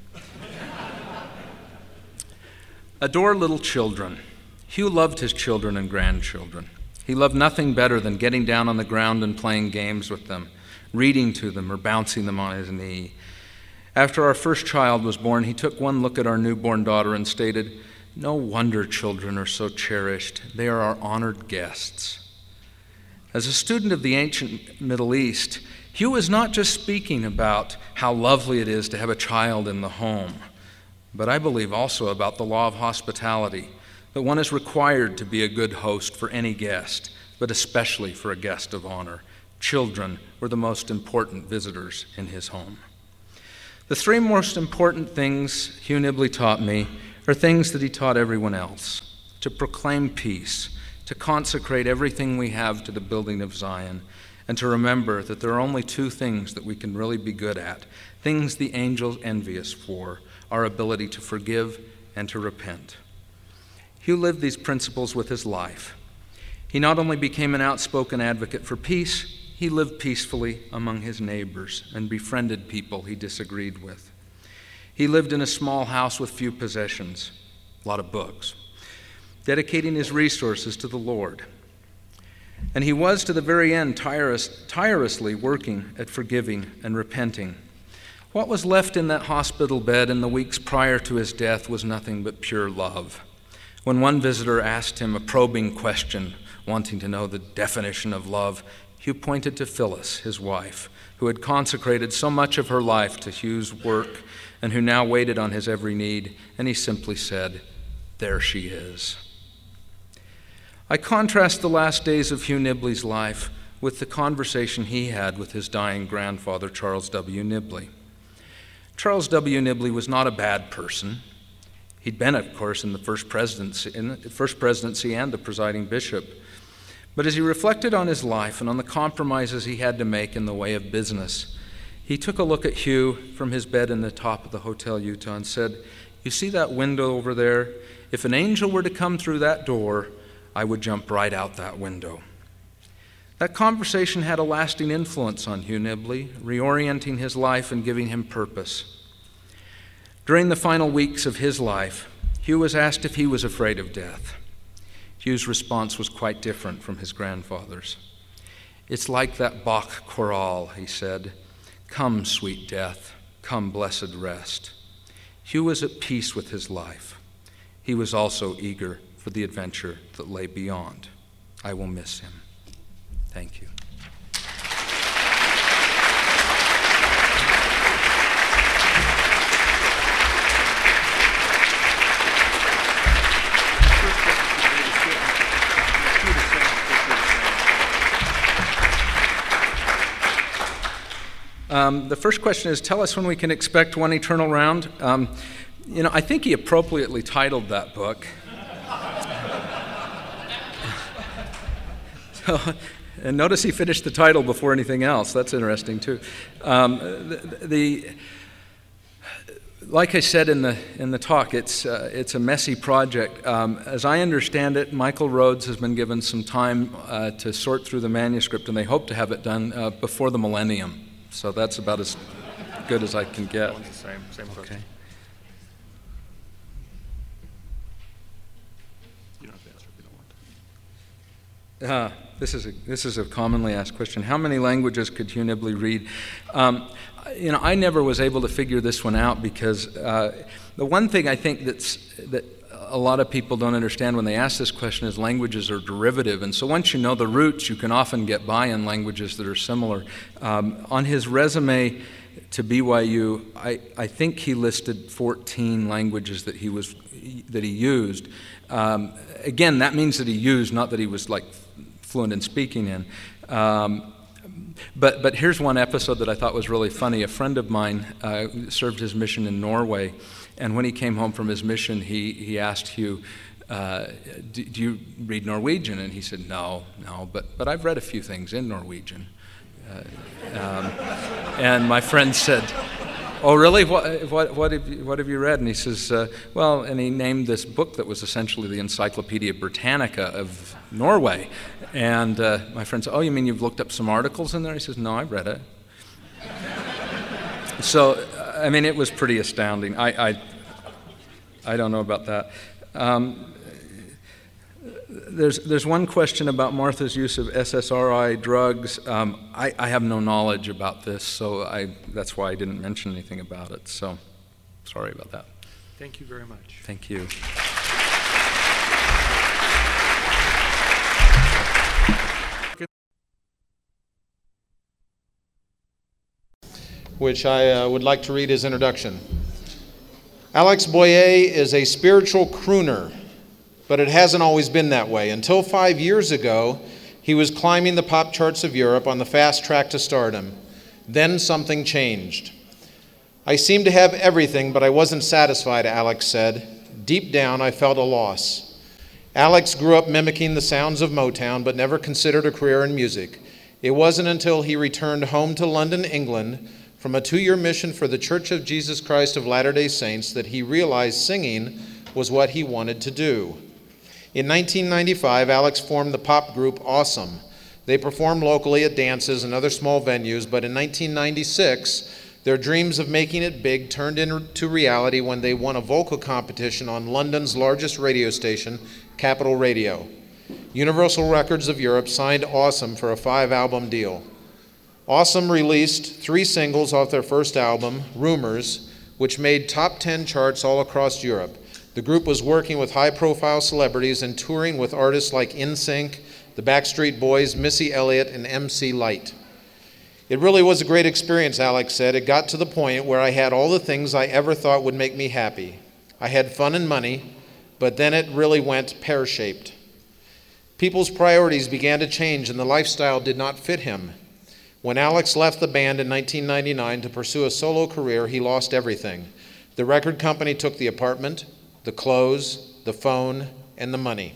Adore little children. Hugh loved his children and grandchildren. He loved nothing better than getting down on the ground and playing games with them, reading to them or bouncing them on his knee. After our first child was born, he took one look at our newborn daughter and stated, "No wonder children are so cherished. They are our honored guests." As a student of the ancient Middle East, Hugh was not just speaking about how lovely it is to have a child in the home, but I believe also about the law of hospitality, that one is required to be a good host for any guest, but especially for a guest of honor. Children were the most important visitors in his home. The three most important things Hugh Nibley taught me are things that he taught everyone else: to proclaim peace, to consecrate everything we have to the building of Zion, and to remember that there are only two things that we can really be good at, things the angels envy us for: our ability to forgive and to repent. Hugh lived these principles with his life. He not only became an outspoken advocate for peace, he lived peacefully among his neighbors and befriended people he disagreed with. He lived in a small house with few possessions, a lot of books, dedicating his resources to the Lord. And he was, to the very end, tireless, tirelessly working at forgiving and repenting. What was left in that hospital bed in the weeks prior to his death was nothing but pure love. When one visitor asked him a probing question, wanting to know the definition of love, Hugh pointed to Phyllis, his wife, who had consecrated so much of her life to Hugh's work and who now waited on his every need, and he simply said, "There she is." I contrast the last days of Hugh Nibley's life with the conversation he had with his dying grandfather, Charles W. Nibley. Charles W. Nibley was not a bad person. He'd been, of course, in the first presidency, in the first presidency and the presiding bishop. But as he reflected on his life and on the compromises he had to make in the way of business, he took a look at Hugh from his bed in the top of the Hotel Utah and said, "You see that window over there? If an angel were to come through that door, I would jump right out that window." That conversation had a lasting influence on Hugh Nibley, reorienting his life and giving him purpose. During the final weeks of his life, Hugh was asked if he was afraid of death. Hugh's response was quite different from his grandfather's. "It's like that Bach chorale," he said. "Come, sweet death, come, blessed rest." Hugh was at peace with his life. He was also eager for the adventure that lay beyond. I will miss him. Thank you. Um, the first question is, tell us when we can expect One Eternal Round. Um, you know, I think he appropriately titled that book. so, and notice he finished the title before anything else. That's interesting, too. Um, the, the Like I said in the in the talk, it's uh, it's a messy project. Um, as I understand it, Michael Rhodes has been given some time uh, to sort through the manuscript, and they hope to have it done uh, before the millennium. So that's about as good as I can get. Same, same question. Okay. You don't have to answer if you don't want to. Uh, this is a this is a commonly asked question. How many languages could Hugh Nibley read? Um, you know, I never was able to figure this one out because uh, the one thing I think that's that a lot of people don't understand when they ask this question is languages are derivative, and so once you know the roots, you can often get by in languages that are similar. Um, on his resume to B Y U, I, I think he listed fourteen languages that he was that he used. Um, again, that means that he used, not that he was like fluent in speaking in. Um, but but here's one episode that I thought was really funny. A friend of mine uh, served his mission in Norway. And when he came home from his mission, he, he asked Hugh, uh, do, do you read Norwegian? And he said, no, no, but, but I've read a few things in Norwegian. Uh, um, and my friend said, oh, really? What, what, what, have, you, what have you read? And he says, uh, well, and he named this book that was essentially the Encyclopedia Britannica of Norway. And uh, my friend said, oh, you mean you've looked up some articles in there? He says, no, I read it. So, I mean, it was pretty astounding. I, I, I don't know about that. Um, there's there's one question about Martha's use of S S R I drugs. Um, I, I have no knowledge about this, so I that's why I didn't mention anything about it. So, sorry about that. Thank you very much. Thank you. Which I uh, would like to read his introduction. Alex Boyer is a spiritual crooner But it hasn't always been that way. Until five years ago, he was climbing the pop charts of Europe on the fast track to stardom. Then something changed. I seemed to have everything, but I wasn't satisfied, Alex said. Deep down, I felt a loss. Alex grew up mimicking the sounds of Motown, but never considered a career in music. It wasn't until he returned home to London, England, from a two-year mission for the Church of Jesus Christ of Latter-day Saints that he realized singing was what he wanted to do. In nineteen ninety-five, Alex formed the pop group Awesome. They performed locally at dances and other small venues, but in nineteen ninety-six, their dreams of making it big turned into reality when they won a vocal competition on London's largest radio station, Capital Radio. Universal Records of Europe signed Awesome for a five-album deal. Awesome released three singles off their first album, Rumors, which made top ten charts all across Europe. The group was working with high-profile celebrities and touring with artists like N Sync, the Backstreet Boys, Missy Elliott, and M C Lyte. It really was a great experience, Alex said. It got to the point where I had all the things I ever thought would make me happy. I had fun and money, but then it really went pear-shaped. People's priorities began to change and the lifestyle did not fit him. When Alex left the band in nineteen ninety-nine to pursue a solo career, he lost everything. The record company took the apartment, the clothes, the phone, and the money.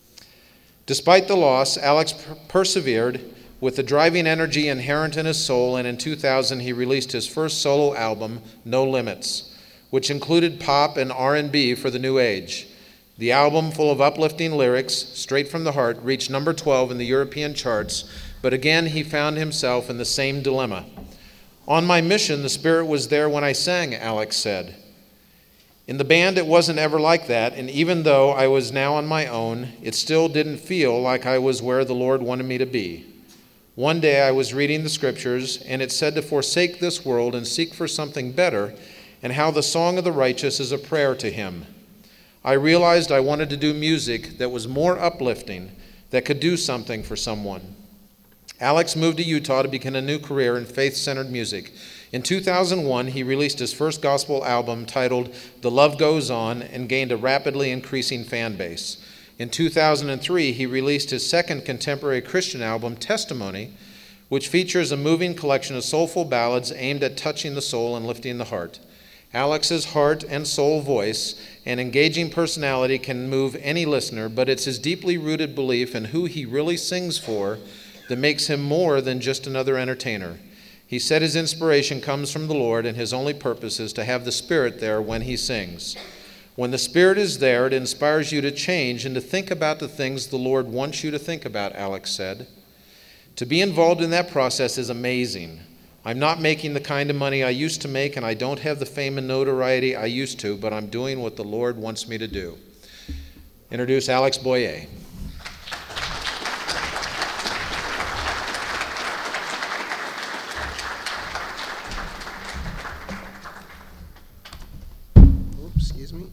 Despite the loss, Alex per- persevered with the driving energy inherent in his soul, and in two thousand he released his first solo album, No Limits, which included pop and R and B for the new age. The album, full of uplifting lyrics, straight from the heart, reached number twelve in the European charts, but again he found himself in the same dilemma. On my mission, the Spirit was there when I sang, Alex said. In the band, it wasn't ever like that, and even though I was now on my own, it still didn't feel like I was where the Lord wanted me to be. One day I was reading the scriptures, and it said to forsake this world and seek for something better, and how the song of the righteous is a prayer to him. I realized I wanted to do music that was more uplifting, that could do something for someone. Alex moved to Utah to begin a new career in faith-centered music. In two thousand one, he released his first gospel album titled The Love Goes On and gained a rapidly increasing fan base. In two thousand three, he released his second contemporary Christian album, Testimony, which features a moving collection of soulful ballads aimed at touching the soul and lifting the heart. Alex's heart and soul voice and engaging personality can move any listener, but it's his deeply rooted belief in who he really sings for that makes him more than just another entertainer. He said his inspiration comes from the Lord, and his only purpose is to have the Spirit there when he sings. When the Spirit is there, it inspires you to change and to think about the things the Lord wants you to think about, Alex said. To be involved in that process is amazing. I'm not making the kind of money I used to make, and I don't have the fame and notoriety I used to, but I'm doing what the Lord wants me to do. Introduce Alex Boyer. Excuse me.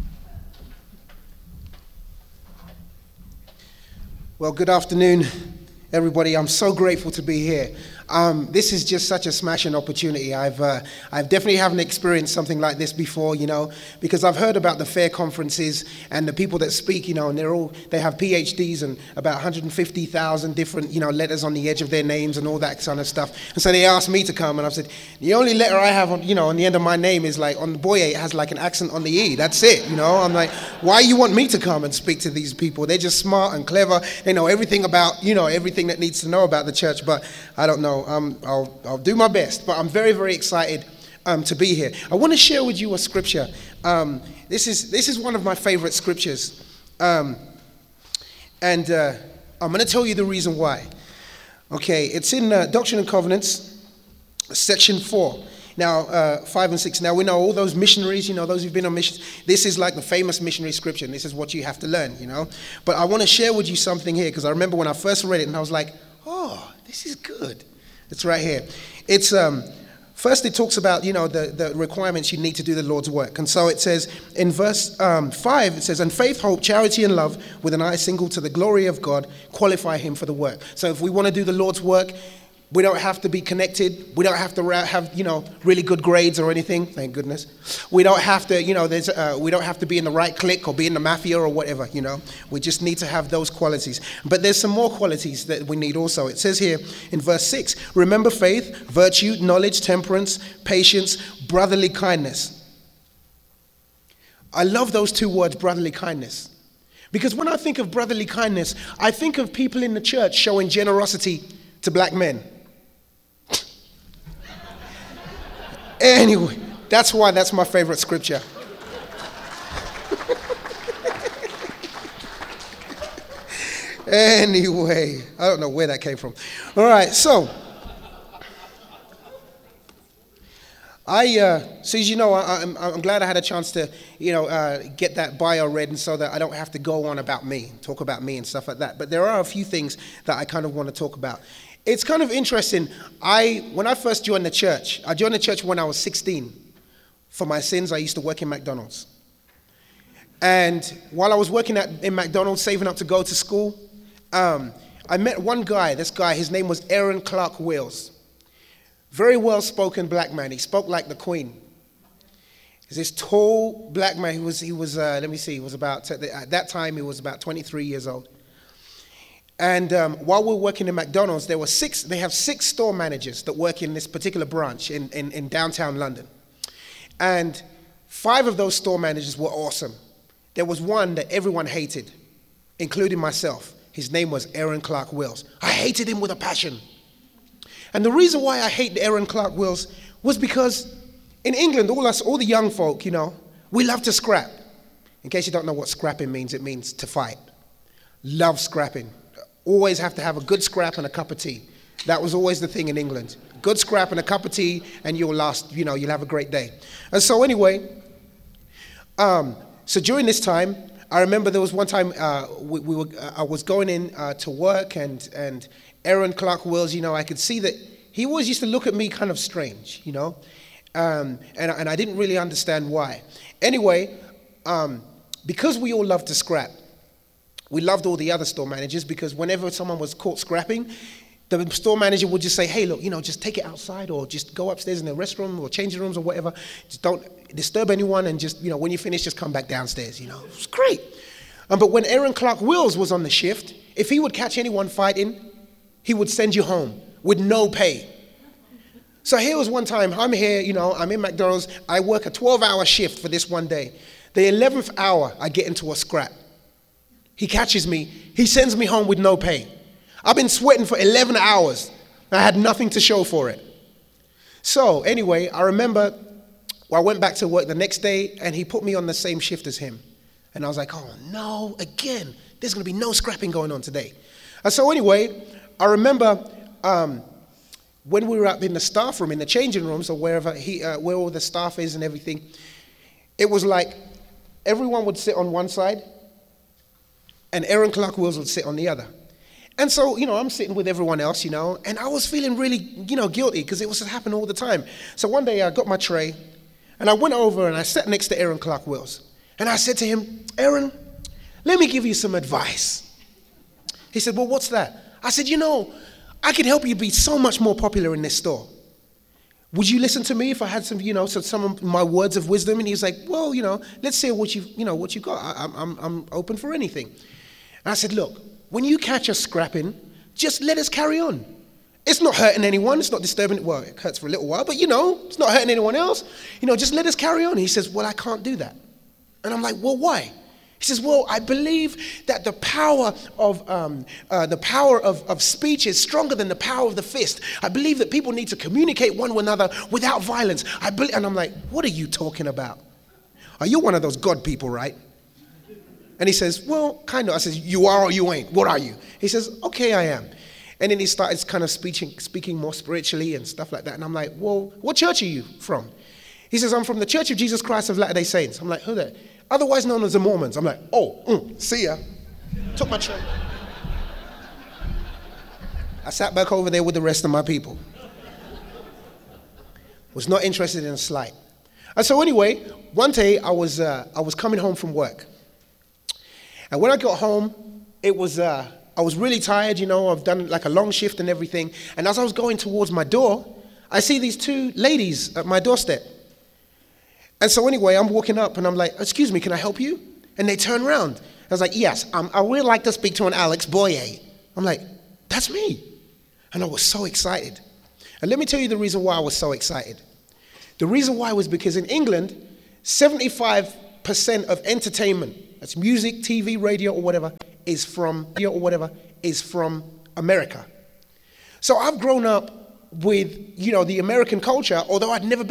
Well, good afternoon, everybody. I'm so grateful to be here. Um, this is just such a smashing opportunity. I've uh, I've definitely haven't experienced something like this before, you know, because I've heard about the fair conferences and the people that speak, you know, and they're all they have P H Ds and about one hundred fifty thousand different, you know, letters on the edge of their names and all that kind of stuff. And so they asked me to come, and I've said the only letter I have, on, you know, on the end of my name is like on the Boyer. It has like an accent on the E. That's it, you know. I'm like, why you want me to come and speak to these people? They're just smart and clever. They know everything about, you know, everything that needs to know about the church, but I don't know. Um, I'll, I'll do my best, but I'm very, very excited um, to be here. I want to share with you a scripture. Um, this is this is one of my favorite scriptures, um, and uh, I'm going to tell you the reason why. Okay, it's in uh, Doctrine and Covenants, section four. Now, uh, five and six. Now, we know all those missionaries, you know, those who've been on missions. This is like the famous missionary scripture, and this is what you have to learn, you know. But I want to share with you something here, because I remember when I first read it, and I was like, oh, this is good. It's right here. It's um, first it talks about, you know, the, the requirements you need to do the Lord's work. And so it says in verse um, five, it says, and faith, hope, charity, and love, with an eye single to the glory of God, qualify him for the work. So if we want to do the Lord's work, We don't have to be connected. We don't have to ra- have, you know, really good grades or anything. Thank goodness. We don't have to, you know, there's, uh, we don't have to be in the right clique or be in the mafia or whatever, you know. We just need to have those qualities. But there's some more qualities that we need also. It says here in verse six, remember faith, virtue, knowledge, temperance, patience, brotherly kindness. I love those two words, brotherly kindness. Because when I think of brotherly kindness, I think of people in the church showing generosity to black men. Anyway, that's why that's my favorite scripture. Anyway, I don't know where that came from. All right, so I, uh, so as you know, I, I'm, I'm glad I had a chance to, you know, uh, get that bio read, and so that I don't have to go on about me, talk about me and stuff like that. But there are a few things that I kind of want to talk about. It's kind of interesting. I, when I first joined the church, I joined the church when I was sixteen. For my sins, I used to work in McDonald's. And while I was working at, in McDonald's, saving up to go to school, um, I met one guy. This guy, his name was Aaron Clark Wills. Very well-spoken black man. He spoke like the Queen. He's this tall black man. He was, he was. Uh, let me see. He was about at that time. He was about twenty-three years old. And um, while we were working in McDonald's, there were six. They have six store managers that work in this particular branch in, in, in downtown London. And five of those store managers were awesome. There was one that everyone hated, including myself. His name was Aaron Clark Wills. I hated him with a passion. And the reason why I hate Aaron Clark Wills was because in England, all us, all the young folk, you know, we love to scrap. In case you don't know what scrapping means, it means to fight. Love scrapping. Always have to have a good scrap and a cup of tea. That was always the thing in England. Good scrap and a cup of tea, and you'll last, you know, you'll have a great day. And so anyway, um, so during this time, I remember there was one time uh, we, we were, uh, I was going in uh, to work, and and Aaron Clark Wills, you know, I could see that he always used to look at me kind of strange, you know, um, and, and I didn't really understand why. Anyway, um, because we all loved to scrap, we loved all the other store managers, because whenever someone was caught scrapping, the store manager would just say, hey, look, you know, just take it outside, or just go upstairs in the restroom or changing rooms or whatever. Just don't disturb anyone, and just, you know, when you finish, just come back downstairs, you know. It was great. Um, but when Aaron Clark Wills was on the shift, if he would catch anyone fighting, he would send you home with no pay. So here was one time, I'm here, you know, I'm in McDonald's. I work a twelve-hour shift for this one day. The eleventh hour, I get into a scrap. He catches me. He sends me home with no pay. I've been sweating for eleven hours. I had nothing to show for it. So anyway, I remember well, I went back to work the next day, and he put me on the same shift as him. And I was like, oh no, again, there's going to be no scrapping going on today. And so anyway, I remember um, when we were up in the staff room, in the changing rooms, or wherever he, uh, where all the staff is and everything, it was like everyone would sit on one side, and Aaron Clark Wills would sit on the other. And so, you know, I'm sitting with everyone else, you know, and I was feeling really, you know, guilty, because it was happening all the time. So one day I got my tray, and I went over and I sat next to Aaron Clark Wills. And I said to him, Aaron, let me give you some advice. He said, well, what's that? I said, you know, I could help you be so much more popular in this store. Would you listen to me if I had some, you know, some, some of my words of wisdom? And he was like, well, you know, let's see what you've, you know, what you got. I, I'm, I'm open for anything. And I said, look, when you catch us scrapping, just let us carry on. It's not hurting anyone. It's not disturbing. Well, it hurts for a little while, but you know, it's not hurting anyone else. You know, just let us carry on. He says, well, I can't do that. And I'm like, well, why? He says, well, I believe that the power of um, uh, the power of, of speech is stronger than the power of the fist. I believe that people need to communicate one with another without violence. I believe, and I'm like, what are you talking about? Are you one of those God people, right? And he says, well, kind of. I says, you are or you ain't. What are you? He says, okay, I am. And then he started kind of speaking, speaking more spiritually and stuff like that. And I'm like, well, what church are you from? He says, I'm from the Church of Jesus Christ of Latter-day Saints. I'm like, who that? Otherwise known as the Mormons. I'm like, oh, mm, see ya. Took my tray. I sat back over there with the rest of my people. Was not interested in a slight. And so anyway, one day I was uh, I was coming home from work. And when I got home, it was uh, I was really tired, you know, I've done like a long shift and everything. And as I was going towards my door, I see these two ladies at my doorstep. And so anyway, I'm walking up and I'm like, excuse me, can I help you? And they turn around. I was like, yes, um, I would like to speak to an Alex Boyer. I'm like, that's me. And I was so excited. And let me tell you the reason why I was so excited. The reason why was because in England, seventy-five percent of entertainment, that's music, T V, radio, or whatever, is from or whatever is from America. So I've grown up with, you know, the American culture, although I'd never been